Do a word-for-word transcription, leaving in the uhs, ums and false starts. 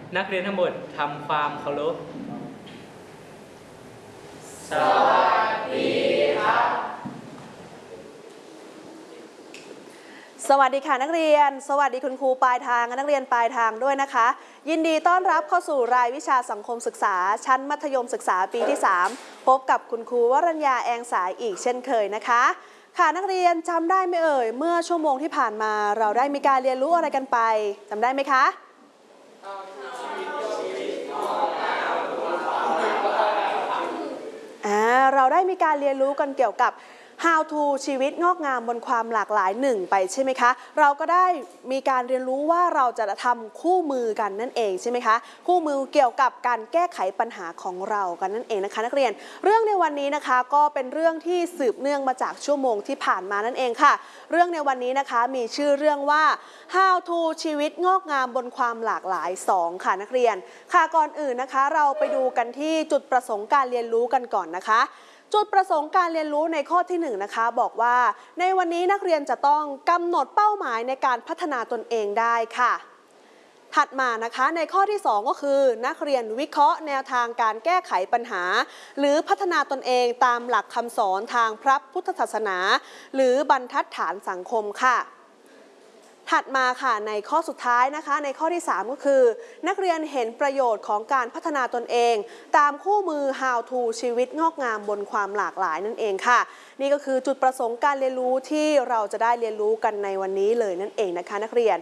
นักเรียนทั้งหมดทำความเคารพสวัสดีครับสวัสดีค่ะนักเรียนสวัสดีคุณครูปลายทางและนักเรียนปลายทางด้วยนะคะยินดีต้อนรับเข้าสู่รายวิชาสังคมศึกษาชั้นมัธยมศึกษาปีที่สามพบกับคุณครูวรัญญาแองสายอีกเช่นเคยนะคะค่ะนักเรียนจำได้ไหมเอ่ยเมื่อชั่วโมงที่ผ่านมาเราได้มีการเรียนรู้อะไรกันไปจำได้ไหมคะอ่าเราได้มีการเรียนรู้กันเกี่ยวกับ How to ชีวิตงอกงามบนความหลากหลายหนึ่งไปใช่ไหมคะเราก็ได้มีการเรียนรู้ว่าเราจะทำคู่มือกันนั่นเองใช่ไหมคะคู่มือเกี่ยวกับการแก้ไขปัญหาของเรากันนั่นเองนะคะนักเรียนเรื่องในวันนี้นะคะก็เป็นเรื่องที่สืบเนื่องมาจากชั่วโมงที่ผ่านมานั่นเองค่ะเรื่องในวันนี้นะคะมีชื่อเรื่องว่า How to ชีวิตงอกงามบนความหลากหลายสองค่ะนักเรียนค่ะก่อนอื่นนะคะเราไปดูกันที่จุดประสงค์การเรียนรู้กันก่อนนะคะจุดประสงค์การเรียนรู้ในข้อที่หนึ่งนะคะบอกว่าในวันนี้นักเรียนจะต้องกำหนดเป้าหมายในการพัฒนาตนเองได้ค่ะถัดมานะคะในข้อที่สองก็คือนักเรียนวิเคราะห์แนวทางการแก้ไขปัญหาหรือพัฒนาตนเองตามหลักคำสอนทางพระพุทธศาสนาหรือบรรทัดฐานสังคมค่ะถัดมาค่ะในข้อสุดท้ายนะคะในข้อที่สามก็คือนักเรียนเห็นประโยชน์ของการพัฒนาตนเองตามคู่มือ How to ชีวิตงอกงามบนความหลากหลายนั่นเองค่ะนี่ก็คือจุดประสงค์การเรียนรู้ที่เราจะได้เรียนรู้กันในวันนี้เลยนั่นเองนะคะนักเรียน